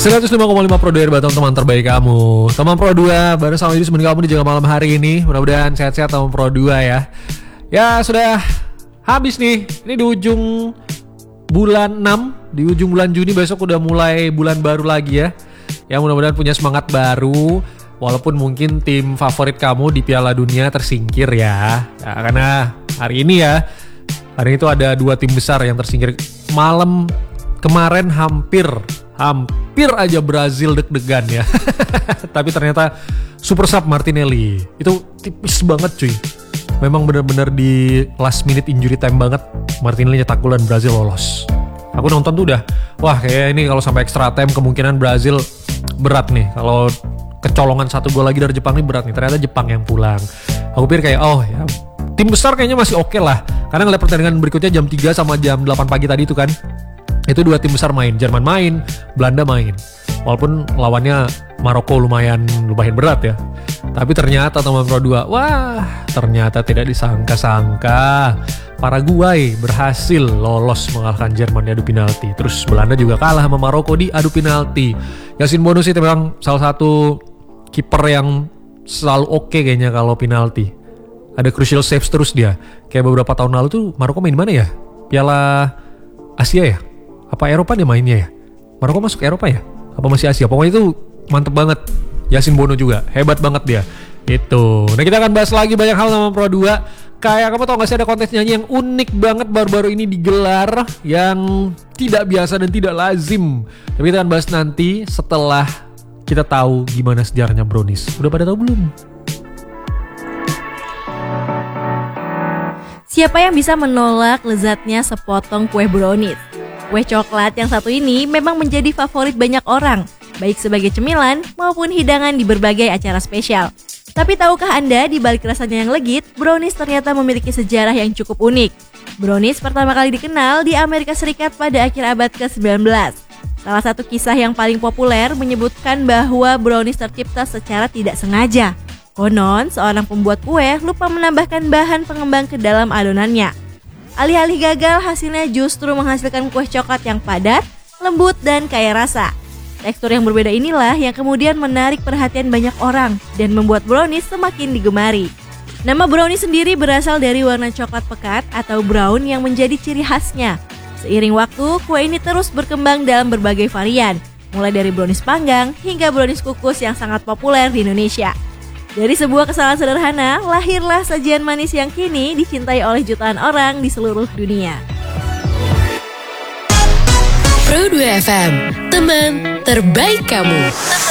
105,5 Pro 2 Batang, teman terbaik kamu. Teman Pro 2 bareng sama Yudi sebenarnya kamu di jaga malam hari ini. Mudah-mudahan sehat-sehat teman Pro 2 ya. Ya sudah habis nih. Ini di ujung bulan 6, di ujung bulan Juni, besok udah mulai bulan baru lagi ya. Ya mudah-mudahan punya semangat baru. Walaupun mungkin tim favorit kamu di Piala Dunia tersingkir ya. Karena hari ini itu ada 2 tim besar yang tersingkir. Malam kemarin hampir aja Brazil deg-degan ya. Tapi ternyata Super Sub Martinelli itu tipis banget cuy. Memang benar-benar di last minute injury time banget Martinelli nyetak gol dan Brazil lolos. Aku nonton tuh udah, wah kayak ini kalau sampai extra time kemungkinan Brazil berat nih. Kalau kecolongan 1 gol lagi dari Jepang nih berat nih. Ternyata Jepang yang pulang. Aku pikir kayak tim besar kayaknya masih oke lah. Karena ngeliat pertandingan berikutnya jam 3 sama jam 8 pagi tadi itu kan. Itu 2 tim besar main, Jerman main, Belanda main. Walaupun lawannya Maroko lumayan berat ya. Tapi ternyata teman Pro 2, ternyata tidak disangka-sangka Paraguay berhasil lolos mengalahkan Jerman di adu penalti. Terus Belanda juga kalah sama Maroko di adu penalti. Yasin Bono sih memang salah satu kiper yang selalu oke kayaknya kalau penalti. Ada crucial saves terus dia. Kayak beberapa tahun lalu tuh Maroko main mana ya? Piala Asia ya? Apa Eropa dia mainnya ya? Maroko masuk Eropa ya? Apa masih Asia? Pokoknya itu mantep banget. Yasin Bono juga, hebat banget dia. Itu. Nah kita akan bahas lagi banyak hal sama Pro 2. Kayak kamu tau gak sih ada kontes nyanyi yang unik banget baru-baru ini digelar. Yang tidak biasa dan tidak lazim. Tapi kita akan bahas nanti setelah kita tahu gimana sejarahnya brownies. Udah pada tahu belum? Siapa yang bisa menolak lezatnya sepotong kue brownies? Kue coklat yang satu ini memang menjadi favorit banyak orang, baik sebagai cemilan maupun hidangan di berbagai acara spesial. Tapi tahukah Anda di balik rasanya yang legit, brownies ternyata memiliki sejarah yang cukup unik. Brownies pertama kali dikenal di Amerika Serikat pada akhir abad ke-19. Salah satu kisah yang paling populer menyebutkan bahwa brownies tercipta secara tidak sengaja. Konon, seorang pembuat kue lupa menambahkan bahan pengembang ke dalam adonannya. Alih-alih gagal, hasilnya justru menghasilkan kue coklat yang padat, lembut, dan kaya rasa. Tekstur yang berbeda inilah yang kemudian menarik perhatian banyak orang dan membuat brownies semakin digemari. Nama brownies sendiri berasal dari warna coklat pekat atau brown yang menjadi ciri khasnya. Seiring waktu, kue ini terus berkembang dalam berbagai varian, mulai dari brownies panggang hingga brownies kukus yang sangat populer di Indonesia. Dari sebuah kesalahan sederhana, lahirlah sajian manis yang kini dicintai oleh jutaan orang di seluruh dunia. Pro 2 FM, teman terbaik kamu.